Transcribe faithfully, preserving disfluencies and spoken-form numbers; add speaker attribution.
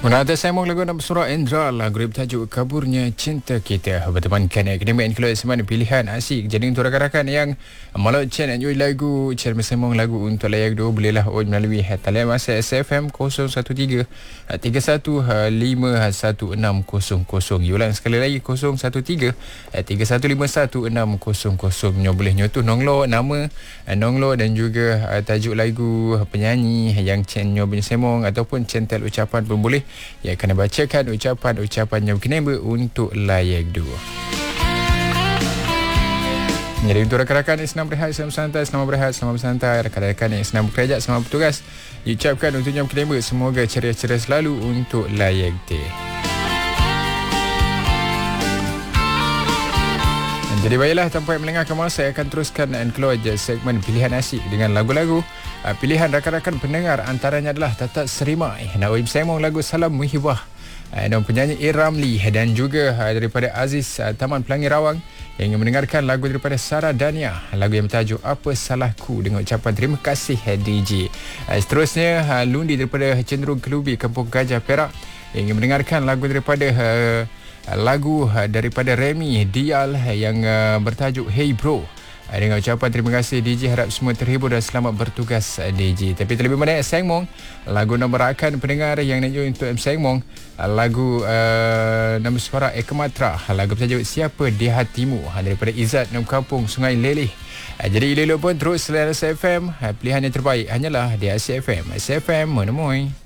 Speaker 1: Menata sambung lagu nama surah Endra, lagu bertajuk Kaburnya Cinta Kita bertemankan Akademi and Keluar Semana pilihan asik. Jadi untuk rakan-rakan yang malah chan enjoy lagu, chan bersambung lagu untuk layak dua, bolehlah on melalui talian masa S F M kosong satu tiga tiga satu lima satu enam kosong kosong. Ulang sekali lagi kosong satu tiga tiga satu lima satu enam kosong kosong. Nyo boleh nyotuh nonglo nama nonglo dan juga tajuk lagu penyanyi yang chan nyo bersambung ataupun centel ucapan pun boleh. Ya, kena bacakan ucapan-ucapan yang kena untuk layak dua. Jadi untuk rakan-rakan yang senang berehat, senang bersantai, selamat berehat, selamat bersantai. Rakan-rakan yang senang bekerja, selamat bertugas. Diucapkan untuk yang kena, semoga ceria-ceria selalu untuk layak dua. Jadi baiklah, tanpa melengahkan masa, saya akan teruskan dan keluar je segmen pilihan asyik dengan lagu-lagu uh, pilihan rakan-rakan pendengar. Antaranya adalah Tatat Serimai, Naim Semong lagu Salam Muhibah, uh, dan penyanyi A. Ramli, dan juga uh, daripada Aziz uh, Taman Pelangi Rawang yang ingin mendengarkan lagu daripada Sarah Dania, lagu yang bertajuk Apa Salahku dengan ucapan terima kasih D J. Uh, seterusnya uh, Lundi daripada Cenderung Kelubi Kampung Gajah Perak yang ingin mendengarkan lagu daripada uh, lagu daripada Remy Dial yang uh, bertajuk Hey Bro. Dengan ucapan terima kasih D J, harap semua terhibur dan selamat bertugas D J. Tapi terlebih mana Sengmong, lagu nombor rakan pendengar yang nak untuk M Sengmong, lagu uh, nama suara Ekmatra, lagu bertajuk Siapa di Hatimu daripada Izzat Nam Kampung Sungai Leleh. Jadi elok-elok pun terus selain S F M, pilihan yang terbaik hanyalah di S F M. S F M menemui.